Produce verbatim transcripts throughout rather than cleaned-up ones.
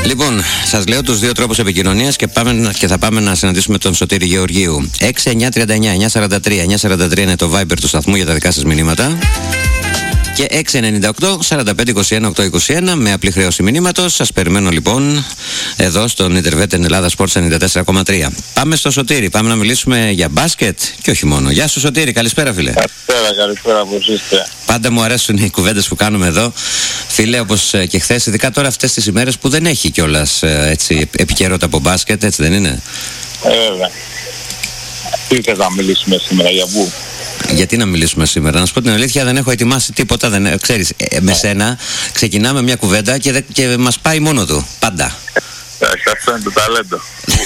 Λοιπόν, σας λέω τους δύο τρόπους επικοινωνίας και, πάμε, και θα πάμε να συναντήσουμε τον Σωτήρη Γεωργίου. έξι εννιά τριάντα εννιά εννιά σαράντα τρία εννιά σαράντα τρία είναι το Viber του σταθμού για τα δικά σας μηνύματα. Και έξι εννιά οκτώ σαράντα πέντε είκοσι ένα οκτακόσια είκοσι ένα με απλή χρέωση μηνύματος. Σας περιμένω λοιπόν εδώ στον Ιντερβετ Ελλάδα Sports ενενήντα τέσσερα κόμμα τρία. Πάμε στο Σωτήρη, πάμε να μιλήσουμε για μπάσκετ και όχι μόνο. Γεια σου Σωτήρη, καλησπέρα φίλε. Καλησπέρα, καλησπέρα, πώς είστε? Πάντα μου αρέσουν οι κουβέντες που κάνουμε εδώ, φίλε, όπως και χθες, ειδικά τώρα αυτές τις ημέρες που δεν έχει κιόλας έτσι επικαιρότητα από μπάσκετ, έτσι δεν είναι? Ε, βέβαια. Τι θες να μιλήσουμε σήμερα, για πού? Γιατί να μιλήσουμε σήμερα? Να σου πω την αλήθεια, δεν έχω ετοιμάσει τίποτα. Δεν, ξέρεις, ε, με σένα ξεκινάμε μια κουβέντα και, δε, και μας πάει μόνο του. Πάντα. Αυτό είναι το ταλέντο.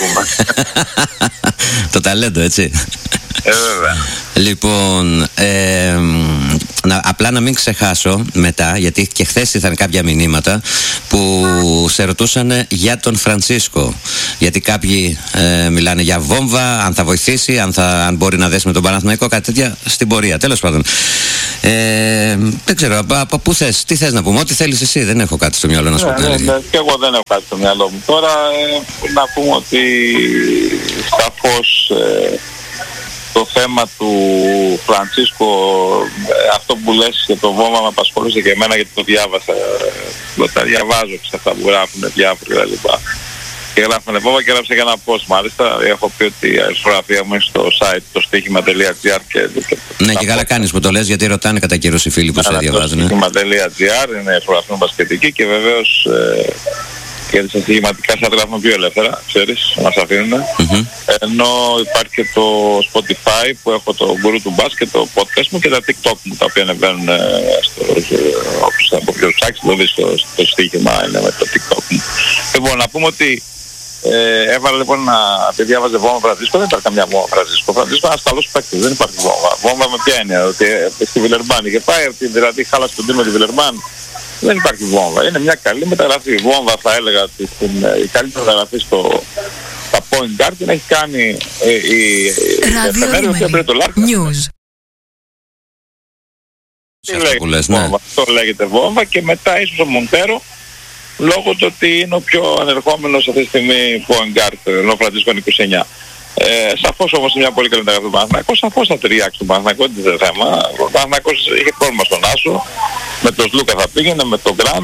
Το ταλέντο, έτσι. Ε, βέβαια. Λοιπόν, ε, να, απλά να μην ξεχάσω μετά, γιατί και χθες ήρθαν κάποια μηνύματα που σε ρωτούσαν για τον Φραντσίσκο. Γιατί κάποιοι ε, μιλάνε για βόμβα, αν θα βοηθήσει, αν, θα, αν μπορεί να δέσει με τον Παναθηναϊκό, κάτι τέτοια στην πορεία. Τέλος πάντων. Ε, δεν ξέρω, από, από πού θες, τι θες να πούμε, ό,τι θέλεις εσύ, δεν έχω κάτι στο μυαλό να σου πω την αλήθεια. Ναι, και εγώ δεν έχω κάτι στο μυαλό μου. Τώρα ε, να πούμε ότι σαφώς ε, το θέμα του Φραντσίσκο, ε, αυτό που λες για το βόμβα με απασχολούσε και εμένα γιατί το διάβασα. Ε, τα διαβάζω και σε αυτά που γράφουν διάφοροι και τα λοιπά. Και γράφουν βόμβα και έγραψε και ένα post μάλιστα. Έχω πει ότι η αριστογραφία μου είναι στο site το στοίχημα τελεία τζι άρ και, και, ναι, και καλά κάνεις που το λες, γιατί ρωτάνε κατά καιρούς οι φίλοι που σε διαβάζουν. Το στοίχημα τελεία τζι άρ είναι η αριστογραφία μου μπασκετική και βεβαίως ε, γιατί στα στοιχηματικά θα γράφουμε πιο ελεύθερα, ξέρεις, μας αφήνουν. Mm-hmm. Ενώ υπάρχει και το Spotify που έχω το γκουρού του μπάσκετ, το podcast μου και τα TikTok μου, τα οποία ανεβαίνουν στο, όπως θα πω πιο ψάξει, το δεις στο, στο στοίχημα είναι με το TikTok μου. Λοιπόν, να πούμε ότι ε, έβαλα λοιπόν να, επειδή διάβαζε βόμβα Φραντσίσκο, δεν υπάρχει καμιά βόμβα Φραντσίσκο. Φραντσίσκο είναι ένας καλός παίκτης, δεν υπάρχει βόμβα. Βόμβα με ποια έννοια, ότι ε, στη Βιλερμπάν και πάει, ότι δηλαδή χάλασε τον τίμο τη Βιλερμπάν. Δεν υπάρχει βόμβα. Είναι μια καλή μεταγραφή. Η βόμβα θα έλεγα ότι στην, η καλύτερη μεταγραφή στο στα point guard την έχει κάνει ε, η εφημερίδα που έπαιρνε το Λάρκο. News. Τι λέγεται λες, ναι. Βόμβα. Αυτό λέγεται βόμβα και μετά ίσως ο Μοντέρο λόγω του ότι είναι ο πιο ανερχόμενος αυτή τη στιγμή point guard, ενώ ο Φραντσίσκο είναι είκοσι εννιά. Ε, σαφώς όμως είναι μια πολύ καλή μεταγραφή του Παναθηναϊκού, σαφώς θα ταιριάξει τον Παναθηναϊκό, δεν είναι θέμα. Ο Παναθηναϊκός είχε πρόβλημα στον Άσο, με τον Σλούκα θα πήγαινε, με τον Γκραντ.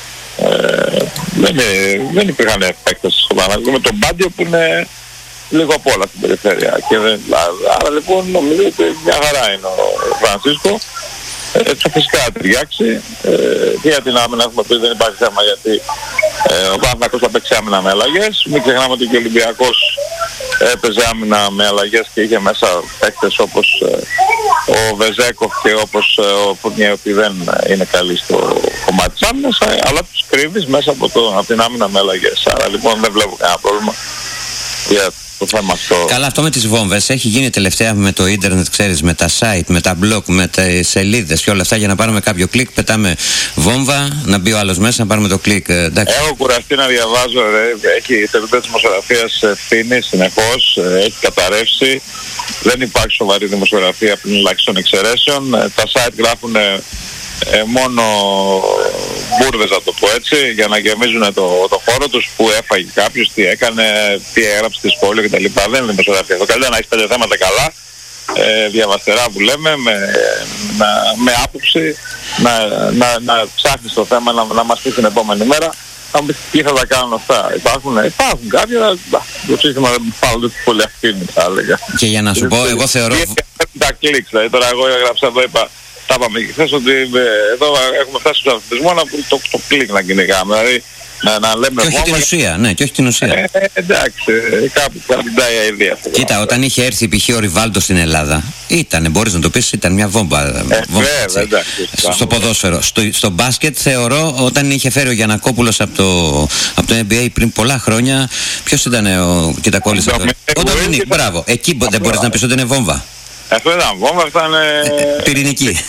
Ε, δεν, δεν υπήρχαν παίκτες στον Παναθηναϊκό, με τον Μπάντιο που είναι λίγο απ' όλα στην περιφέρεια. Και δεν, άρα λοιπόν νομίζω ότι μια χαρά είναι ο Φραντσίσκο. Έτσι θα φυσικά ταιριάξει ε, και για την άμυνα έχουμε πει δεν υπάρχει θέμα γιατί ε, ο Παναθηναϊκός θα παίξει άμυνα με αλλαγές. Μην ξεχνάμε ότι και ο Ολυμπιακός έπαιζε άμυνα με αλλαγές και είχε μέσα παίκτες όπως ε, ο Βεζέκοφ και όπως ε, ο Φουρνιέ, ότι δεν είναι καλοί στο κομμάτι της άμυνας, ε, αλλά τους κρύβεις μέσα από, το, από την άμυνα με αλλαγές. Άρα λοιπόν δεν βλέπω κανένα πρόβλημα για το θέμα αυτό. Καλά, αυτό με τις βόμβες έχει γίνει τελευταία με το ίντερνετ, ξέρεις, με τα site, με τα blog, με τις σελίδες και όλα αυτά, για να πάρουμε κάποιο κλικ, πετάμε βόμβα, να μπει ο άλλος μέσα, να πάρουμε το κλικ. Εντάξει. Έχω κουραστεί να διαβάζω, ρε. Έχει το επίπεδο της δημοσιογραφίας ευθύνη συνεχώς, έχει καταρρεύσει, δεν υπάρχει σοβαρή δημοσιογραφία πριν ελάχιστων εξαιρέσεων, τα site γράφουν Ε, μόνο μπουρδες, να το πω έτσι, για να γεμίζουν το, το χώρο τους, που έφαγε κάποιος, τι έκανε, τι έγραψε στη σχόλιο κτλ. Δεν είναι δημοσιογραφία. Το καλύτερο να έχεις πέντε θέματα καλά, ε, διαβαστερά που λέμε, με, να, με άποψη, να, να, να ψάχνεις το θέμα, να, να μας πεις την επόμενη μέρα. Θα μου πεις τι θα τα κάνουν αυτά. Υπάρχουν, υπάρχουν κάποια, το σύστημα δεν πάλι πολύ αυκίνη, θα έλεγα. Και για να σου πω, εγώ θεωρώ... Τα κλικς, δηλαδή τώρα εγώ έγραψα εδώ, είπα, τα είπαμε και χθες ότι εδώ έχουμε φτάσει στον αθλητισμό να το, το κλικ να κυνηγάμε. Δηλαδή να, να λέμε και όχι την ουσία, ναι, και όχι την ουσία. Ε, εντάξει, κάπου κρατάει η ιδέα αυτή. Κοίτα, όταν είχε έρθει π.χ. ο Ριβάλντο στην Ελλάδα, ήταν, μπορείς να το πεις, ήταν μια βόμβα. Ε, βόμβα βέβαια, εντάξει, στο ποδόσφαιρο. Στο, στο μπάσκετ θεωρώ, όταν είχε φέρει ο Γιαννακόπουλος από το, από το N B A πριν πολλά χρόνια, ποιος ήταν ο Κιτακόλης? Ο Ντομινίκ, μπράβο. Εκεί δεν μπορείς να πεις ότι είναι βόμβα. Αυτό ήταν βόμβα, αυτά είναι... Πυρηνική.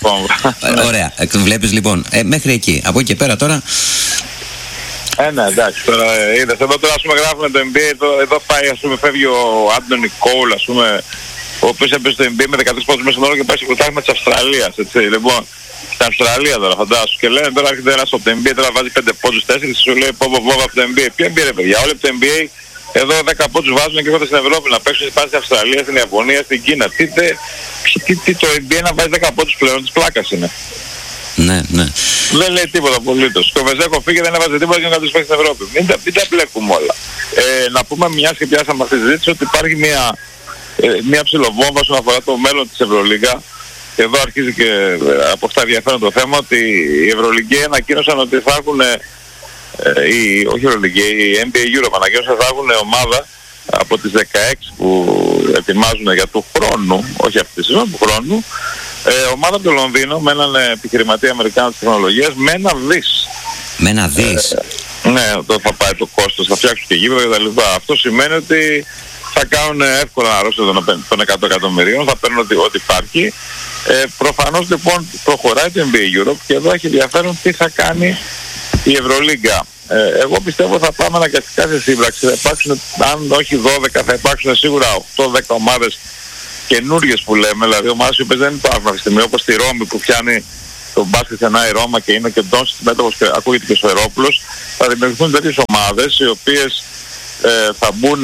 Ωραία. Βλέπεις λοιπόν, ε, μέχρι εκεί. Από εκεί και πέρα τώρα... Ε, ναι, εντάξει, τώρα ε, είδες, εδώ τώρα ας πούμε γράφουμε το N B A, εδώ, εδώ πάει, ας πούμε, φεύγει ο Άντονι Κόουλ, ας πούμε, ο οποίος έπαιζε το N B A με δεκατρείς πόντους μέσα στον όρο και πάει στο πρωτάθλημα της Αυστραλίας, έτσι, λοιπόν, Στην Αυστραλία τώρα, φαντάσου. Και λένε τώρα έρχεται ένας από το N B A, τώρα βάζει πέντε πόντους, τέσσερις, σου λέει πω πω πω από το N B A. Ποιο N B A ρε παιδιά, όλοι από το N B A εδώ δέκα πόντους βάζουν και έρχονται στην Ευρώπη να παίξουν, πάνε στην Αυστραλία, στην Ιαπωνία, στην Κίνα. Τι, τι, τι, τι το N B A να βάζει δέκα πόντους πλέον, της πλάκας είναι. Ναι, ναι. Δεν λέει τίποτα απολύτως. Και ο Βεζέκο φύγε, δεν έβαζε τίποτα και να τους παίξει στην Ευρώπη. Μην τα, μην τα μπλέκουμε όλα. Ε, να πούμε μιας και πιάσαμε αυτή τη συζήτηση ότι υπάρχει μια, ε, μια ψιλοβόμβα όσον αφορά το μέλλον της Ευρωλίγκα. Και εδώ αρχίζει και ε, από αυτά ενδιαφέρον το θέμα ότι οι Ευρωλίγκοι ανακοίνωσαν ότι θα έχουν, ε, οι, όχι οι Ευρωλίγκοι, οι N B A Europe ανακοίνωσαν ότι θα έχουν ομάδα από τις δεκαέξι που ετοιμάζουν για του χρόνου, όχι αυτή τη σεζόν, του χρόνου, ε, ομάδα από το Λονδίνο με έναν επιχειρηματία Αμερικάνο της τεχνολογίας με ένα δις. Με ένα δις. Ε, ναι, το θα πάει το κόστος, θα φτιάξουν και γήπεδα κτλ. Αυτό σημαίνει ότι θα κάνουν εύκολα ένα ρόστερ των εκατό εκατομμυρίων, θα παίρνουν ό,τι, ό,τι υπάρχει. Ε, προφανώς λοιπόν προχωράει το N B A Europe και εδώ έχει ενδιαφέρον τι θα κάνει η Ευρωλίγκα. Ε, εγώ πιστεύω θα πάμε αναγκαστικά σε σύμπραξη. Θα υπάρξουν, αν όχι δώδεκα, θα υπάρξουν σίγουρα οκτώ δέκα ομάδες καινούριες που λέμε, δηλαδή ομάδες που δεν υπάρχουν αυτή τη στιγμή, όπως τη Ρώμη που πιάνει τον μπάσκετ ξανά η Ρώμα και είναι και Ντόνσιτς μέτωπος και ακούγεται και Σφερόπουλος. Θα δημιουργηθούν τέτοιες ομάδες οι οποίες ε, θα μπουν ε,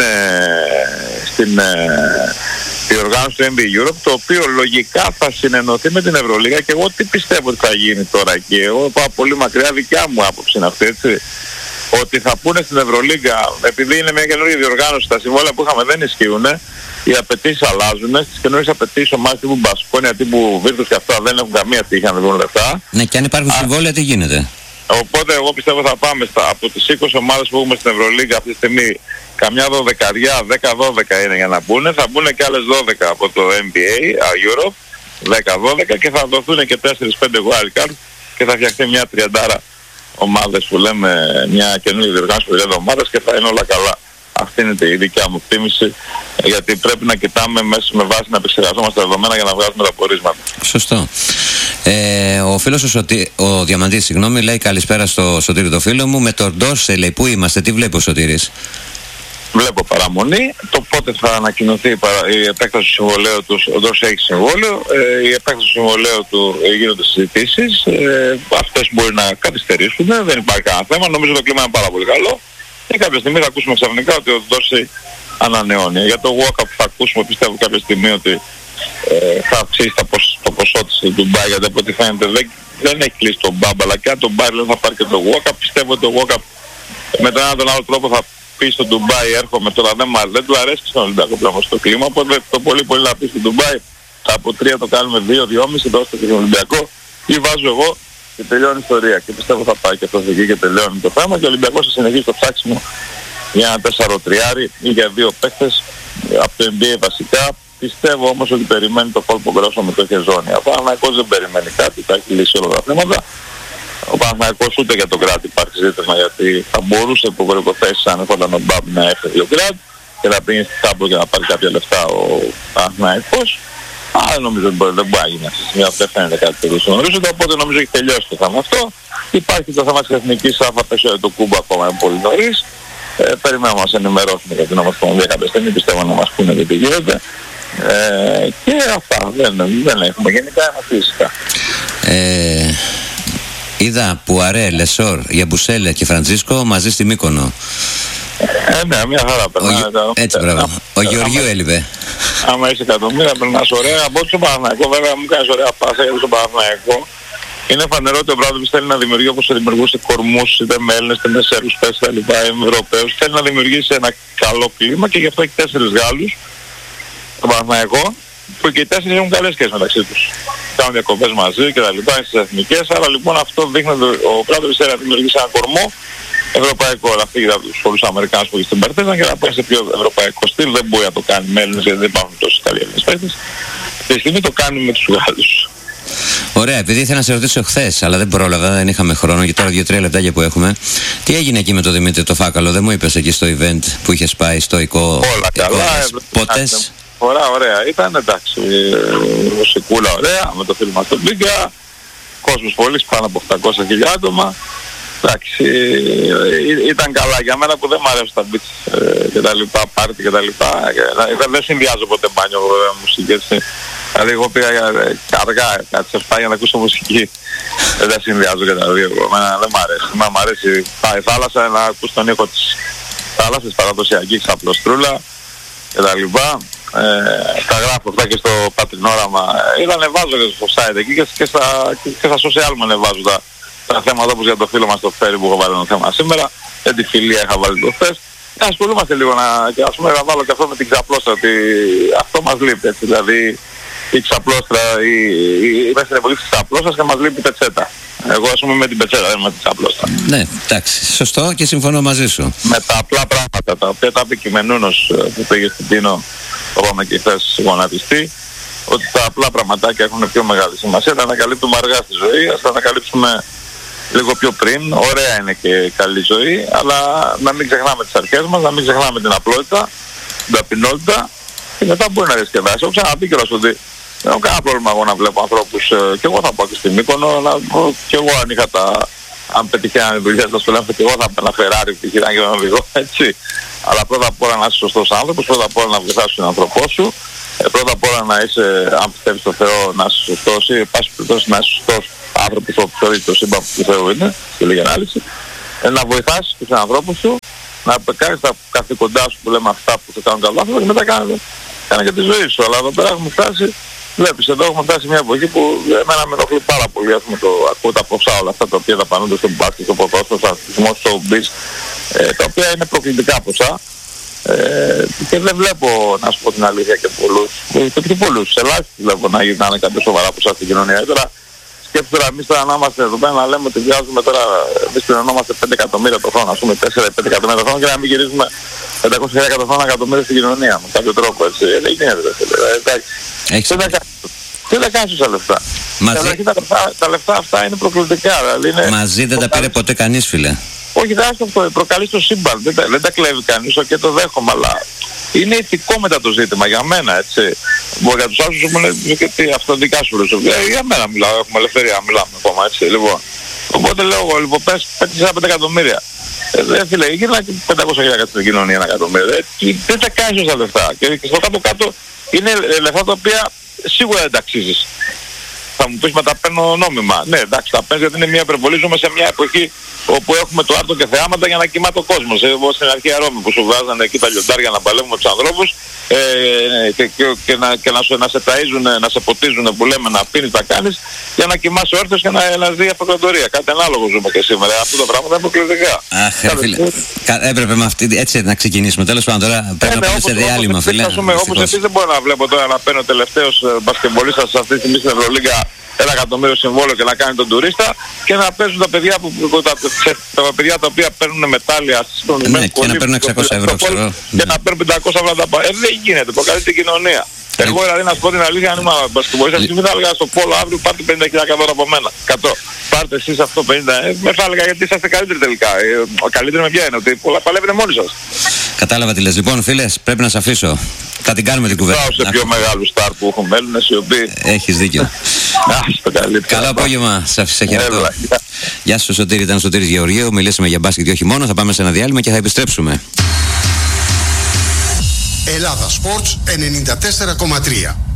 στην ε, διοργάνωση του N B A Europe, το οποίο λογικά θα συνενωθεί με την Ευρωλίγα. Και εγώ τι πιστεύω ότι θα γίνει τώρα εκεί. Εγώ πάω πολύ μακριά, δικιά μου άποψη είναι αυτή, έτσι. Ότι θα πούνε στην Ευρωλίγα, επειδή είναι μια καινούργια διοργάνωση, τα συμβόλαια που είχαμε δεν ισχύουν, οι απαιτήσεις αλλάζουν, στις καινούργιες απαιτήσεις ομάδες τύπου Μπασκόνια, τύπου Βίρτους και αυτά δεν έχουν καμία τύχη να δουν λεφτά. Ναι, και αν υπάρχουν συμβόλαια τι γίνεται. Οπότε εγώ πιστεύω θα πάμε στα, από τις είκοσι ομάδες που έχουμε στην Ευρωλίγα αυτή τη στιγμή, καμιά δωδεκαριά, δέκα δώδεκα είναι για να μπουν, θα μπουν και άλλες δώδεκα από το N B A Europe, δέκα δώδεκα και θα δοθούν και τέσσερα πέντε wildcard και θα φτιαχτεί μια τριαντάρα ομάδες που λέμε, μια καινούργια διοργάνωση που λέμε ομάδες και θα είναι όλα καλά. Αυτή είναι η δικιά μου εκτίμηση, γιατί πρέπει να κοιτάμε μέσα με βάση να επεξεργαζόμαστε τα δεδομένα για να βγάζουμε τα πορίσματα. Σωστό. Ε, ο φίλος ο, Σωτή, ο Διαμαντής, συγγνώμη, λέει καλησπέρα στο Σωτήρι το φίλο μου. Με τον Ντόρσε λέει, πού είμαστε, τι βλέπει ο Σωτήρης? Βλέπω παραμονή. Το πότε θα ανακοινωθεί η επέκταση του συμβολέου του, ο Ντόρσε έχει συμβόλαιο, ε, η επέκταση του συμβολέου του ε, γίνονται συζητήσεις, ε, αυτές μπορεί να καθυστερήσουν, δεν υπάρχει κανένα θέμα, νομίζω το κλίμα είναι πάρα πολύ καλό. Και κάποια στιγμή θα ακούσουμε ξαφνικά ότι ο Ντόρση ανανεώνει. Για το walk-up που θα ακούσουμε πιστεύω κάποια στιγμή ότι ε, θα αυξήσει το, ποσ, το ποσό της του Ντουμπάι, γιατί από ό,τι φαίνεται δεν, δεν έχει κλείσει τον Μπάμπα, αλλά και αν τον Μπάι θα πάρει και το walk-up. Πιστεύω ότι το walk-up με τον έναν τον άλλο τρόπο θα πει στον Ντουμπάι έρχομαι τώρα, δεν, δεν του αρέσει στον Ολυμπιακό πλέον στο κλίμα, οπότε το πολύ πολύ να πει στον Ντουμπάι από τρία το κάνουμε δύο, δυόμισι, δώστε και στον Ολυμπιακό ή βάζω εγώ. Και τελειώνει η ιστορία. Και πιστεύω θα πάει και αυτό εκεί και τελειώνει το θέμα. Και ο Ολυμπιακός θα συνεχίσει το ψάξιμο για ένα τέσσερα τριάρι ή για δύο παίχτες από το N B A βασικά. Πιστεύω όμως ότι περιμένει το κόλπο γκρόσο με το χεζόνι. Ο Παναθηναϊκός δεν περιμένει κάτι, θα έχει λύσει όλα τα θέματα. Ο Παναθηναϊκός ούτε για τον Γκράτ υπάρχει ζήτημα, γιατί θα μπορούσε από προϋποθέσεις αν έρχονταν ο Μπάμπ να έφερε ο Γκράτ και να πήγαινε στη Κάμπο για να πάρει κάποια λεφτά ο Παναθηναϊκός. Αλλά νομίζω ότι δεν μπορεί να γίνει αυτή τη στιγμή, δεν φαίνεται κάτι τέτοιο γνωρίζοντα, οπότε νομίζω έχει τελειώσει το θέμα αυτό. Υπάρχει το θέμα της εθνικής άφα πέσω το Κούμπα ακόμα είναι πολύ νωρίς. Ε, περιμένουμε να μας ενημερώσουν για την Ομοσπονδία κάποια στιγμή, πιστεύω να μας πούνε τι γίνεται. Ε, και αυτά, δεν, δεν έχουμε γενικά ένα φυσικά. Ε, είδα Πουαρέ, Λεσόρ, Γιαμπουσέλε και Φραντζίσκο μαζί στη Μύκονο. Ε, ναι, μια χαρά περνάει. Έτσι, μπράβο. Ο Γεωργίου έλειπε. Άμα είσαι εκατομμύρια περνάς ωραία. Από ό,τι στο Παναθηναϊκό, βέβαια μου κάνεις ωραία πάσα για το Παναθηναϊκό. Είναι φανερό ότι ο Μπράντοβιτς θέλει να δημιουργεί όπως δημιουργούσε κορμούς, είτε με Έλληνες, είτε με Σέρβους, πες τα λοιπά, με Ευρωπαίους. Θέλει να δημιουργήσει ένα καλό κλίμα και γι' αυτό έχει τέσσερις Γάλλους, το Παναθηναϊκό, που και οι τέσσερις έχουν καλές σχέσεις μεταξύ τους. Κάνουν διακοπές μαζί και τα λοιπά, είναι στις εθνικές. Άρα λοιπόν αυτό δείχνει ότι ο Μπράντοβιτς θέλει να δημιουργήσει ένα κορμό ευρωπαϊκό. Να φύγει από τους πολλούς Αμερικάνους που έχει στην Παρτίζαν και να πάει σε πιο ευρωπαϊκό στυλ. Δεν μπορεί να το κάνει με Έλληνες, γιατί δεν υπάρχουν τόσοι καλοί Έλληνες παίκτες. Τη στιγμή το κάνει με τους Γάλλους. Ωραία, επειδή ήθελα να σε ρωτήσω χθες, αλλά δεν πρόλαβα, δεν είχαμε χρόνο και τώρα δύο-τρία λεπτάκια που έχουμε. Τι έγινε εκεί με τον Δημήτρη το Φάκαλο, δεν μου είπες εκεί στο event που είχες πάει στο οικό? Όλα καλά, πότες. Ωραία, ωραία, ήταν εντάξει. Μουσικούλα ωραία, με το φίλο μας τον Μπίγκα. Κόσμος πολύ, πάνω από οκτακόσια χιλιάδες άτομα. Εντάξει, ήταν καλά για μένα που δεν μ' αρέσουν τα beats και τα λοιπά, πάρτι και τα λοιπά. Δεν συνδυάζω ποτέ μπάνιο βέβαια μουσική, έτσι. Δηλαδή εγώ πήγα αργά, κάτι σε σπάει για να ακούσω μουσική. Δεν τα συνδυάζω και τα δύο. Εμένα δεν μ' αρέσει. Εμένα μ' αρέσει πάει η θάλασσα να ακούς τον ήχο της θάλασσας, παραδοσιακή ξαπλωστρούλα και τα λοιπά. Ε, τα γράφω αυτά και στο Πατρινόραμα. Είδα ανεβάζω και στο site εκεί και, και, στα, και, και στα social μου ανεβάζω τα, τα θέματα, όπως για το φίλο μας το Φέρι που έχω βάλει ένα θέμα σήμερα. Για τη φιλία είχα βάλει το χθες. Και ασχολούμαστε λίγο να, και ας πούμε να βάλω και αυτό με την ξαπλώστρα, ότι αυτό μας λείπει, έτσι, δηλαδή η ξαπλώστρα, η, η, είμαστε στην εποχή της ξαπλώστρας και μας λείπει η πετσέτα. Εγώ ας πούμε με την πετσέτα, δεν με την ξαπλώστρα. Ναι, εντάξει, σωστό και συμφωνώ μαζί σου. Με τα απλά πράγματα, τα οποία τα είπε και η Μενούνος που πήγε στην Τίνο, το είπαμε και χθες γονατιστή, ότι τα απλά πραγματάκια έχουν πιο μεγάλη σημασία, τα ανακαλύπτουμε αργά στη ζωή, ας τα ανακαλύψουμε λίγο πιο πριν. Ωραία είναι και καλή ζωή, αλλά να μην ξεχνάμε τις αρχές μας, να μην ξεχνάμε την απλότητα, την ταπεινότητα και μετά μπορεί να διασκεδάσει. Έχω ξαναπεί κιόλας ότι δεν έχω κανένα πρόβλημα εγώ να βλέπω ανθρώπους, ε, και εγώ θα πάω και στην Μύκονο, να, και εγώ αν είχα τα, αν πετυχαίνανε δουλειές θα σπελέφω και εγώ θα έπαιρνα Φεράρι, πτυχήρα και να οδηγώ, έτσι. Αλλά πρώτα απ' όλα να είσαι σωστός άνθρωπος, πρώτα απ' όλα να βοηθάς τον άνθρωπό σου, ε, πρώτα απ' όλα να είσαι, αν πιστεύεις στο Θεό, να είσαι σωστός ή πάση περιπτώσει να είσαι σωστός άνθρωπος όπως το σύμπαν του Θεού είναι, στη λίγη ανάλυση, ε, να βοηθάς τους ανθρώπους σου, να κάνεις τα καθήκοντά σου που λέμε αυτά που θα κάνουν καλά και μετά κάνε, κάνε και τη ζωή σου. Αλλά εδώ πέρα έχουμε φτάσει, βλέπεις, εδώ έχουμε φτάσει μια εποχή που εμένα με ενοχλεί πάρα πολύ, ας πούμε, το ακούω τα ποσά όλα αυτά τα οποία δαπανούνται στον μπάσκετ, στο ποδόσφαιρο, στον αθλητισμό, στο showbiz, ε, τα οποία είναι προκλητικά ποσά. Ε, και δεν βλέπω, να σου πω την αλήθεια, και πολλούς, και, και πολλούς, ελάχιστοι βλέπω να γυρνάνε κάποια σοβαρά ποσά στην κοινωνία. Τώρα σκέφτομαι τώρα εμείς τώρα να είμαστε εδώ πέρα να λέμε ότι βγάζουμε τώρα, εμείς πληρωνόμαστε πέντε εκατομμύρια το χρόνο, ας πούμε τέσσερα πέντε εκατομμύρια το χρόνο και να μην γυρίζουμε πεντακόσια χιλιάδες το χρόνο εκατομμύρια στην κοινωνία με κάποιο τρόπο, έτσι. Δεν γίνεται, εντάξει. Τι θα κάνεις τόσα λεφτά. Μαζί... Τα, λεφτά, τα λεφτά αυτά είναι προκλητικά. Δηλαδή είναι μαζί δεν τα πήρε ποτέ κανείς, φίλε. Όχι, δεν είναι αυτό. Προκαλεί το σύμπαν. Δεν, δεν τα κλέβει κανείς και το δέχομαι. Αλλά είναι ηθικό μετά το ζήτημα για μένα, έτσι. Μπορεί για τους άλλους μου λένε και αυτό δικά σου φιλοσοφία. Ε, για μένα μιλάω. Έχουμε ελευθερία. Μιλάμε ακόμα, έτσι. Λοιπόν. Οπότε λέω εγώ, λοιπόν, πες πέντε εκατομμύρια. Ε, δεν φίλε, γύρνα και πεντακόσια χιλιάδες στην κοινωνία ένα εκατομμύριο. Ε, δεν θα κάνεις όσα λεφτά. Και στο κάτω-κάτω είναι λεφτά τα οποία σίγουρα δεν τα αξίζεις. Θα μου πεις, μα τα παίρνω νόμιμα. Ναι, εντάξει, τα παίρνεις γιατί είναι μια υπερβολή. Ζούμε σε μια εποχή όπου έχουμε το άρτο και θεάματα για να κοιμάται ο κόσμος. Εγώ στην αρχαία Ρώμη που σου βγάζανε εκεί τα λιοντάρια να παλεύουμε τους ανθρώπους ε, και, και, και, να, και να, σου, να σε ταΐζουν, να σε ποτίζουν που λέμε, να πίνεις, τα κάνεις για να κοιμάσαι όρθιος και να, να ζει αυτοκρατορία. Κάτι ανάλογο ζούμε και σήμερα. Αυτό το πράγμα δεν είναι προκλητικά. Αχ, φίλε. Έπρεπε με αυτή, έτσι να ξεκινήσουμε. Τέλος πάντων, τώρα πρέπει να πάμε σε διάλειμμα, φίλε. Όπως εσείς δεν μπορώ να βλέπω τώρα να παίρνω τελευταίος μπασκετμπολίστας αυτή τη στιγμή στην Ευρωλίγκα ένα εκατομμύριο συμβόλαιο και να κάνει τον τουρίστα και να παίζουν τα παιδιά, που, τα, τα παιδιά τα οποία παίρνουν μετάλλια στον ναι, ναι, και να παίρνουν εξακόσια ευρώ, ξέρω. Και να παίρνουν πεντακόσια ευρώ τα πάντα. Ε, δεν γίνεται, προκαλεί την κοινωνία. Εγώ δηλαδή να σου πω την αλήθεια, αν είμαι μπασκετμπολίστας, αυτή θα έλεγα στο πόλο αύριο πάρτε πενήντα χιλιάδες ευρώ από μένα. εκατό. Πάρτε εσείς αυτό πενήντα. Ε, με θα έλεγα γιατί είσαστε καλύτεροι τελικά. Ε, ο καλύτερος με ποια είναι, ότι πολλά παλεύετε μόνοι σας. Κατάλαβα τι λες. Λοιπόν, φίλες, πρέπει να σε αφήσω. Θα την κάνουμε την κουβέντα. Πάω σε πιο μεγάλους στάρ που έχουν Έλληνες οι οποίοι... Έχεις δίκιο. Καλό απόγευμα, σε χαιρετώ. Γεια σου Σωτήρη, ήταν ο Σωτήρης Γεωργίου. Μιλήσαμε για μπάσκετ και όχι μόνο. Θα πάμε σε ένα διάλειμμα και θα επιστρέψουμε. Ελλάδα Sports ενενήντα τέσσερα κόμμα τρία.